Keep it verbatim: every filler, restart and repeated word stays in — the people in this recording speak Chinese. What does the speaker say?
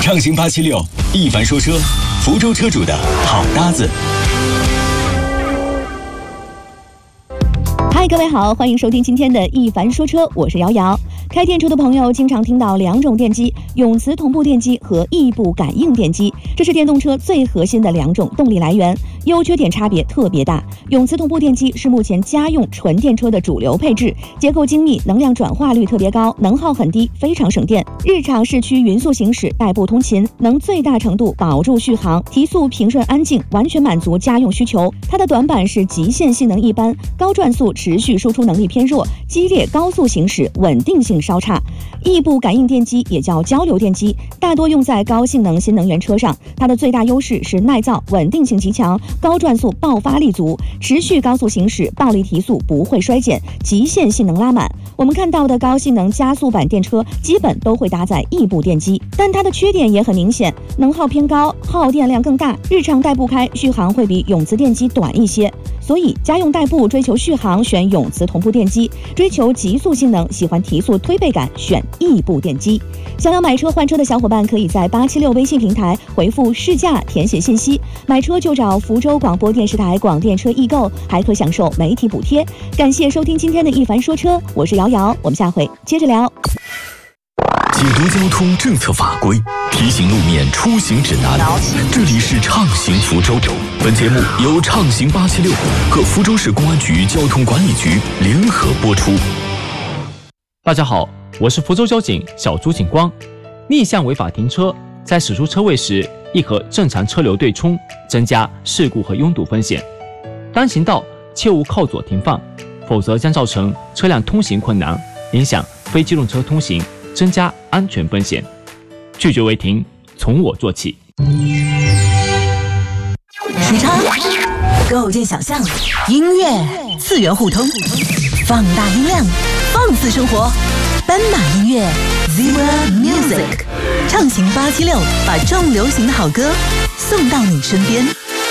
畅行八七六，一凡说车，福州车主的好搭子。 嗨，各位好，欢迎收听今天的一凡说车，我是瑶瑶。开电车的朋友经常听到两种电机，永磁同步电机和异步感应电机，这是电动车最核心的两种动力来源，优缺点差别特别大。永磁同步电机是目前家用纯电车的主流配置，结构精密，能量转化率特别高，能耗很低，非常省电。日常市区匀速行驶、代步通勤，能最大程度保住续航，提速平顺安静，完全满足家用需求。它的短板是极限性能一般，高转速持续输出能力偏弱，激烈高速行驶稳定性稍差。异步感应电机也叫交流电机，大多用在高性能新能源车上。它的最大优势是耐造，稳定性极强，高转速爆发力足，持续高速行驶，暴力提速不会衰减，极限性能拉满。我们看到的高性能加速版电车基本都会搭载异步电机，但它的缺点也很明显，能耗偏高，耗电量更大，日常代步开续航会比永磁电机短一些。所以家用代步追求续航选永磁同步电机，追求极速性能喜欢提速推背感选异步电机。想要买车换车的小伙伴可以在八七六微信平台回复试驾填写信息，买车就找福州广播电视台广电车易购，还可享受媒体补贴。感谢收听今天的一凡说车，我是瑶瑶，我们下回接着聊。 解读交通政策法规，提醒路面出行指南。这里是畅行福州，本节目由畅行八七六和福州市公安局交通管理局联合播出。 大家好，我是福州交警小朱警官。逆向违法停车，在驶出车位时易和正常车流对冲，增加事故和拥堵风险。单行道切勿靠左停放，否则将造成车辆通行困难，影响非机动车通行，增加安全风险。拒绝违停，从我做起。 时差构建想象，音乐次元互通，放大音量，放肆生活。斑马音乐 Zebra Music， 畅行八七六，把重流行的好歌送到你身边。